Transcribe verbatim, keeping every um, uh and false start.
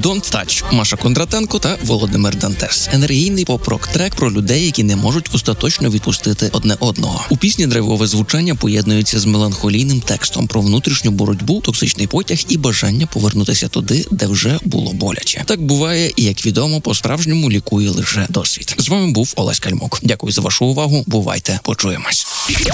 Don't Touch, Маша Кондратенко та Володимир Дантес. Енергійний поп-рок трек про людей, які не можуть остаточно відпустити одне одного. У пісні драйвове звучання поєднується з меланхолійним текстом про внутрішню боротьбу, токсичний потяг і бажання повернутися туди, де вже було боляче. Так буває і, як відомо, по-справжньому лікує лише досвід. З вами був Олесь Кальмук. Дякую за вашу увагу. Бувайте, почуємось.